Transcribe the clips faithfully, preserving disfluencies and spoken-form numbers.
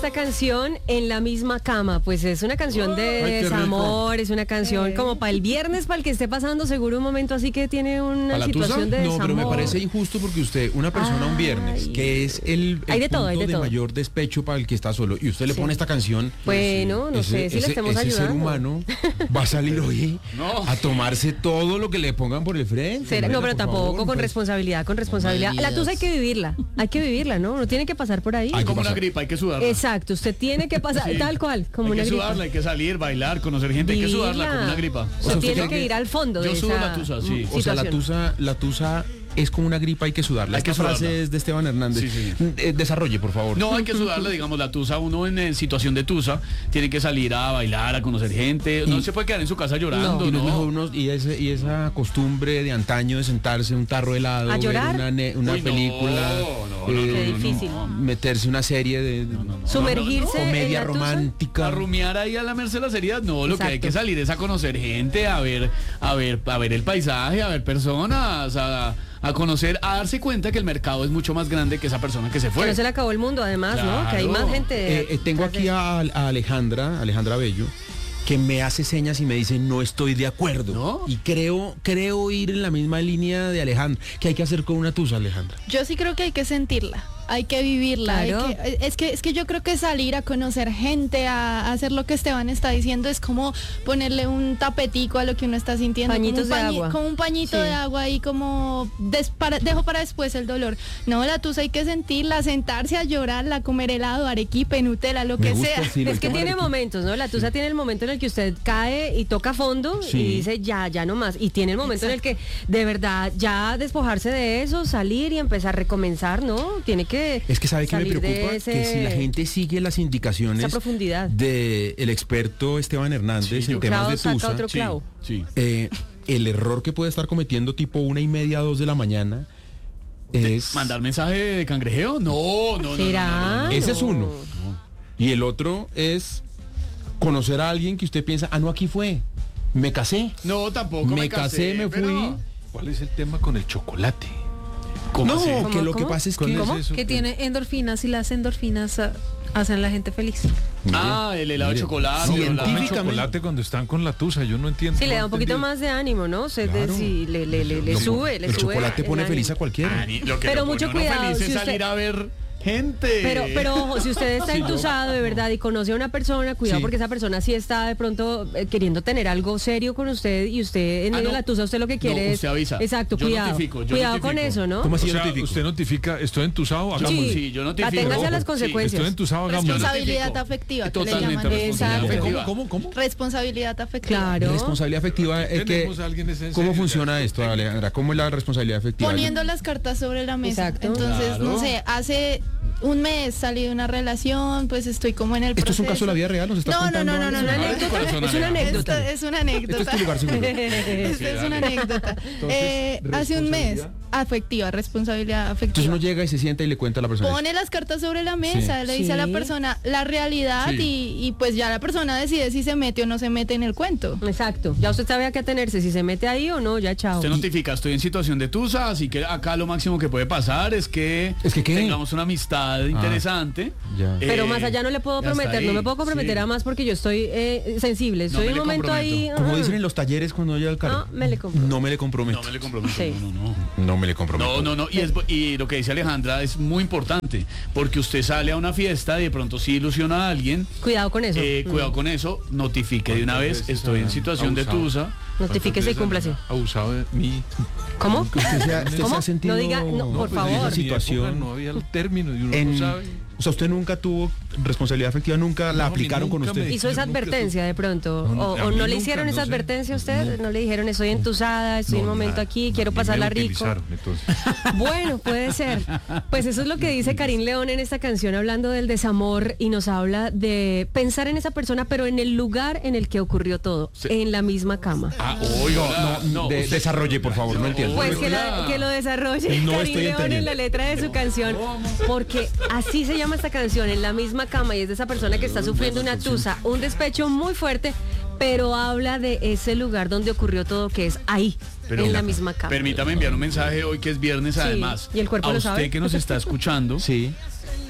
esta canción En la misma cama. Pues es una canción de Ay, qué desamor, es una canción Eh. como para el viernes, para el que esté pasando seguro un momento así que tiene una ¿Para la situación tusa? de desamor. No, pero me parece injusto porque usted, una persona un viernes, Ay. que es el, el Hay de punto todo, hay de de todo. mayor despecho para el que está solo, y usted le Sí. pone esta canción. Bueno, no sé si le estemos ese ayudando. ser humano va a salir hoy No. a tomarse todo lo que le pongan por el frente. Será- no, Mariela, pero por tampoco favor, con pues. responsabilidad, con responsabilidad. me La tusa hay que vivirla, hay que vivirla, ¿no? Uno tiene que pasar por ahí. Hay que Como una pasar. gripa, hay que sudarla. Exacto, usted tiene que pasar, Sí. tal cual, como hay una que gripa. sudarla, hay que salir, bailar, conocer gente, hay que sudarla como una gripa. Usted O sea, ¿usted tiene cree que que- ir al fondo Yo de sudo esa la tusa, sí. O sea, la situación. tusa, la tusa es como una gripa, hay que sudarla. Hay que Esta frase sudarla. es de Esteban Hernández. Sí, sí. Eh, desarrolle, por favor. No, hay que sudarla, digamos, la tusa, uno en, eh, situación de tusa, tiene que salir a bailar, a conocer gente, no Y- se puede quedar en su casa llorando, Y, no es ¿no? mejor unos- y, ese- y esa costumbre de antaño de sentarse en un tarro helado, ¿A ver llorar? una, ne- una Uy, no, película, no, no, no, Qué difícil. meterse una serie de, de Sumergirse en comedia la tusa. romántica. A rumiar ahí a la merced de la seriedad, no, lo que hay Exacto. que salir es a conocer gente, a ver, a ver, a ver el paisaje, a ver personas, a, a conocer, a darse cuenta que el mercado es mucho más grande que esa persona que se Que fue. no se le acabó el mundo, además, ¿no? Que hay Claro. más gente. Eh, eh, tengo detrás de- aquí a, a Alejandra, Alejandra Bello, que me hace señas y me dice no estoy de acuerdo. ¿No? Y creo, creo ir en la misma línea de Alejandra. ¿Qué hay que hacer con una tusa, Alejandra? Yo sí creo que hay que sentirla, hay que vivirla. hay Claro. que- es, que, es que yo creo que salir a conocer gente, a, a hacer lo que Esteban está diciendo, es como ponerle un tapetico a lo que uno está sintiendo. Pañitos como un de agua. Como un pañito Sí. de agua y como des- para- dejo para después el dolor. No, la tusa hay que sentirla, sentarse a llorarla, comer helado, arequipe, Nutella, lo Me que gusta, sea. sí, el Es que tema tiene de- momentos, ¿no? La tusa tiene el momento en el que usted cae y toca fondo Sí. y dice ya, ya no más. Y tiene el momento en el que de verdad ya despojarse de eso, salir y empezar a recomenzar, ¿no? Tiene que Es que sabe que me salir de preocupa ese- que si la gente sigue las indicaciones esa profundidad. del experto Esteban Hernández Sí, en yo- temas Clavo de saca tusa, otro Sí, clavo. sí. eh, el error que puede estar cometiendo tipo una y media, dos de la mañana es ¿Mandar mensaje de cangrejeo? No, no, no. ¿Será? no, no, no, no. Ese es No. uno. Y el otro es conocer a alguien que usted piensa, ah, no, aquí fue, me casé. No, tampoco Me me, casé, me pero- fui. ¿Cuál es el tema con el chocolate? ¿Cómo No, así? que ¿Cómo, lo que cómo? pasa es ¿Cuál que... es ¿Cómo? eso? Que tiene endorfinas y las endorfinas ah, hacen a la gente feliz. Mire, Ah, el helado de mire, chocolate. sí, o la- Comen científicamente- chocolate cuando están con la tusa, yo no entiendo. Sí, le no da un poquito entendí. más de ánimo, ¿no? Se de- Claro. sí, le, le, le, le lo- sube, le el sube. chocolate el pone ánimo. feliz a cualquiera. Ah, ni- lo que Pero lo mucho pone a uno cuidado, feliz es si usted- salir a ver gente. Pero, pero ojo, si usted está entusado de verdad y conoce a una persona, cuidado Sí. porque esa persona sí está de pronto eh, queriendo tener algo serio con usted y usted en Ah, medio no. de la tusa usted lo que quiere No, es usted avisa. exacto, Yo cuidado. notifico, yo cuidado con notifico. eso, ¿no? ¿Cómo O así yo sea, notifico? usted notifica, estoy entusado, hagámoslo. Sí. Sí, yo notifico. Aténgase a las Sí, consecuencias. Estoy entusado, hagámoslo. Responsabilidad notifico. afectiva, que le Totalmente llaman. responsabilidad Exacto. afectiva. ¿Cómo, cómo, cómo? Responsabilidad afectiva. Claro. Responsabilidad afectiva es que... Tenemos a alguien ese en ¿Cómo serio, funciona ya. esto, Alejandra? ¿Cómo es la responsabilidad afectiva? Poniendo las cartas sobre la mesa. Exacto. Entonces, Claro. no sé, hace un mes salí de una relación, pues estoy como en el ¿Esto es proceso. un caso de la vida real? ¿Nos estás No, no, contando no, no, algo? no, Es una no, anécdota. corazón, Es una Alejandra. anécdota. Esto es una anécdota. Este es tu lugar seguro. Esta es una anécdota. Eh, hace un mes, afectiva, responsabilidad Entonces afectiva. uno llega y se sienta y le cuenta a la persona. Pone las cartas sobre la mesa, Sí. le dice a la Sí. persona la realidad Sí. y, y pues ya la persona decide si se mete o no se mete en el cuento. Exacto. Ya usted sabe a qué atenerse, si se mete ahí o no, ya chao. Usted notifica, estoy en situación de tusa, así que acá lo máximo que puede pasar es que, ¿Es que qué? tengamos una amistad interesante. ya. Pero Eh, más allá no le puedo hasta prometer, ahí, no me puedo comprometer sí. a más porque yo estoy eh, sensible. Estoy me en un le momento ahí. comprometo. Como ajá. dicen en los talleres cuando llega el carro. No, me le comprometo. No me le comprometo. No me le comprometo. Sí. No, no, no. No me le comprometo. No, no, no. Y, es, y lo que dice Alejandra es muy importante, porque usted sale a una fiesta y de pronto sí ilusiona a alguien. Cuidado con eso. Eh, Mm. cuidado con eso, notifique de una vez, veces estoy en han situación de abusado? tusa. Notifíquese y ¿Cuántas veces cúmplase. han abusado de mí? ¿Cómo? Usted se ha, usted se ¿Cómo? ha sentido... No diga- no, por pues, favor. en esa mi situación... época no había el término y uno en- no sabe. O sea, usted nunca tuvo responsabilidad afectiva, nunca la No, aplicaron con nunca usted. me- ¿Hizo esa Yo nunca advertencia de pronto? No, no, ¿O, a o mí no le nunca, hicieron no esa sé. advertencia a usted? ¿No le dijeron estoy entusada, estoy en un No, momento nada. aquí, No, quiero a mí pasarla me rico? utilizaron, entonces. Bueno, puede ser. Pues eso es lo que dice Karim León en esta canción hablando del desamor y nos habla de pensar en esa persona, pero en el lugar en el que ocurrió todo, Sí. en la misma cama. Ah, oiga, No, no, de- usted- desarrolle, por favor, no entiendo. Pues que, la- que lo desarrolle No Karim estoy León en entendiendo. la letra de su canción, porque así se llama esta canción, en la misma cama, y es de esa persona que está sufriendo una tusa, un despecho muy fuerte, pero habla de ese lugar donde ocurrió todo, que es ahí, Pero- en la misma cama. Permítame enviar un mensaje hoy que es viernes Sí, además. y el cuerpo a lo usted sabe. que nos está escuchando. Sí.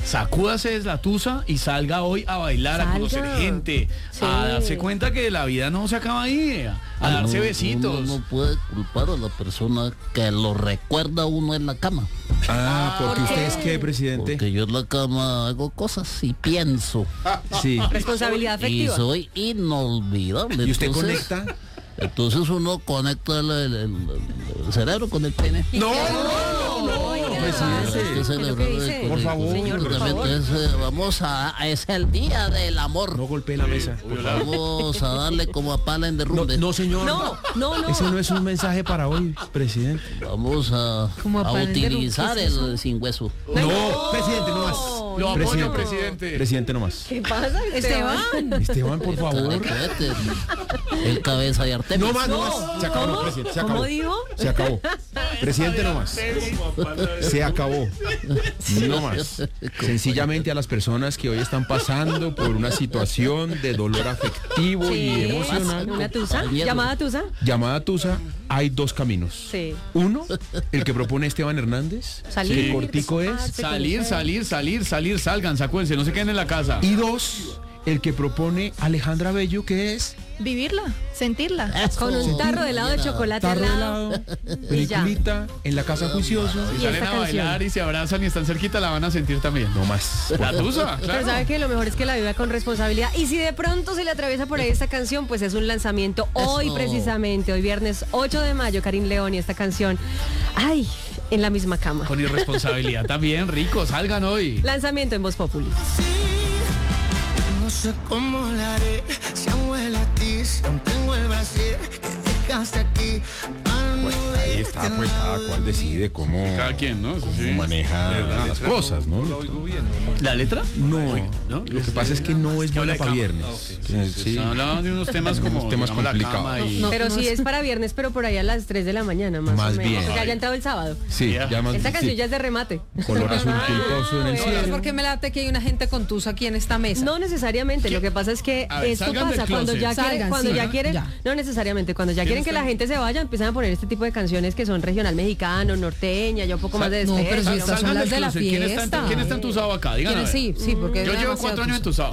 sacúdase la tusa y salga hoy a bailar, Salga. a conocer gente, Sí. a darse cuenta que la vida no se acaba ahí, a, a darse Uno- besitos. Uno no puede culpar a la persona que lo recuerda a uno en la cama. Ah, porque usted es qué, presidente. Porque yo en la cama hago cosas y pienso. Sí. Responsabilidad Y afectiva. soy inolvidable. ¿Y usted Entonces- conecta? Entonces uno conecta el, el- el- el cerebro con el pene. No, no, no, Oiga, presidente. Hay que celebrar ¿qué dice? con Por el- favor, señor, por favor. Entonces, eh, vamos a, a- es el día del amor. No golpee la mesa. Vamos a darle como a pala en No, derrumbe. no, señor. No, no, no. Ese no es un mensaje para hoy, presidente. Vamos a, Como a a pan en utilizar derrumbe, ¿qué es el sin hueso. No, presidente, no más. Lo apoyo, Presidente. presidente. Presidente, no más. ¿Qué pasa, Esteban. Esteban, por favor. Cállate, el cabeza de Artemis. No más, no más. Se acabó, presidente. Se acabó. ¿Cómo dijo? Se acabó. Presidente, no más. Se acabó. No más. Sencillamente a las personas que hoy están pasando por una situación de dolor afectivo y Sí, emocional, una tusa, Miedo. llamada tusa. llamada Tusa, hay dos caminos. Sí. Uno, el que propone Esteban Hernández, Salir, que cortico es. despojarse, Salir, conocer. salir, salir, salir, salgan, sacúdense, no se queden en la casa. Y dos, el que propone Alejandra Bello, que es Vivirla, sentirla. Con un tarro de helado de chocolate al tarro de lado. helado, peliculita, en la casa juicioso. Si y salen esta a bailar canción. y se abrazan y están cerquita, la van a sentir también. No más. La tusa, Pero claro. sabe que lo mejor es que la viva con responsabilidad. Y si de pronto se le atraviesa por ahí esta canción, pues es un lanzamiento hoy Eso. precisamente, hoy viernes ocho de mayo, Karim León y esta canción. Ay, en la misma cama. Con irresponsabilidad también, rico, salgan hoy. Lanzamiento en Voz Populi. No sé cómo la haré, si aún huele a ti, si aún tengo el brasier que dejaste aquí. para no Ahí está, pues cada cual decide cómo, Cada quien, ¿no? Eso sí. cómo maneja las cosas, ¿no? Lo oigo bien, ¿no? ¿La letra? No, ¿no? lo que pasa es que no es que habla buena de para cama. viernes. Sí. Hablaban de unos temas como Unos temas digamos, la complicados. cama y- No, Pero sí es para viernes, pero por ahí a las tres de la mañana, más, Más o menos. bien. O sea, ya ha entrado el sábado. Sí, Ya. ya más Esta canción sí. ya es de remate. Color azul culposo en el Ah, No, cielo. es porque me late que hay una gente con tusa aquí en esta mesa. No necesariamente, lo que pasa es que A ver, esto salgan del pasa cuando closet. ya quieren, Salgan, cuando sí, ya quieren, ya. no necesariamente, cuando ya quieren que la gente se vaya, empiezan a poner este tipo de canciones que son regional mexicano, norteña, ya un poco más de No, pero despecho. si estas son Salgan las del de la closet. ¿Quién está, fiesta. ¿Quién está entusado acá? Díganme. ¿Quiénes? Sí, sí, porque Yo es llevo demasiado cuatro años tusa.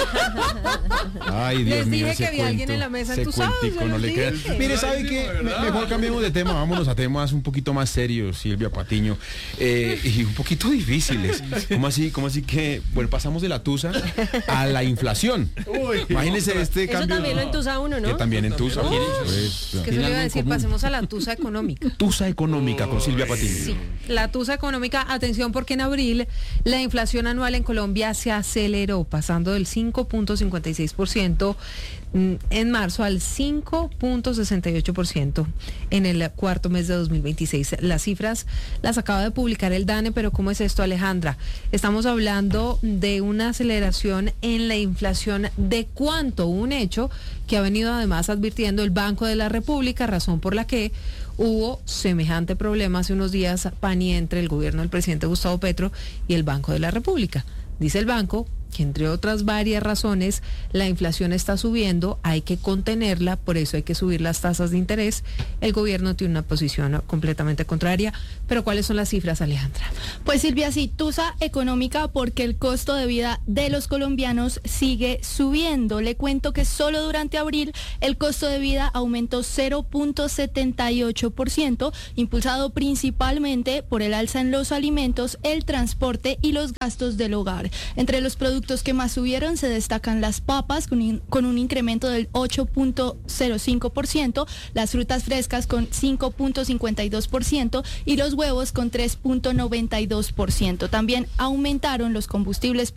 entusado. Ay, Dios Les mío, dije ese que había alguien cuento, en la mesa ese entusado, cuentico se no los le queda. dije. Mire, ¿sabe qué? Me- Mejor cambiemos de tema, vámonos a temas un poquito más serios, Silvia Patiño, eh, y un poquito difíciles. ¿Cómo así? ¿Cómo así que, bueno, pasamos de la tusa a la inflación? Imagínese este Eso cambio. también lo entusa uno, Que ¿no? también entusa. Pues, Que eso le iba a decir, pasemos a la tusa económica. tusa económica con Silvia Patiño. Sí, la tusa económica, atención porque en abril la inflación anual en Colombia se aceleró, pasando del cinco punto cincuenta y seis por ciento mm, en marzo al cinco punto sesenta y ocho por ciento en el cuarto mes de dos mil veintiséis. Las cifras las acaba de publicar el DANE, pero ¿cómo es esto, Alejandra? Estamos hablando de una aceleración en la inflación de cuánto, un hecho que ha venido además advirtiendo el Banco de la República, razón por la que hubo semejante problema hace unos días, Pani, entre el gobierno del presidente Gustavo Petro y el Banco de la República. Dice el banco que entre otras varias razones la inflación está subiendo, hay que contenerla, por eso hay que subir las tasas de interés. El gobierno tiene una posición completamente contraria, pero ¿cuáles son las cifras, Alejandra? Pues Silvia, sí, tusa económica porque el costo de vida de los colombianos sigue subiendo. Le cuento que solo durante abril el costo de vida aumentó cero punto setenta y ocho por ciento, impulsado principalmente por el alza en los alimentos, el transporte y los gastos del hogar. Entre los productos que más subieron se destacan las papas con, in- con un incremento del ocho punto cero cinco por ciento, las frutas frescas con cinco punto cincuenta y dos por ciento y los huevos con tres punto noventa y dos por ciento. También aumentaron los combustibles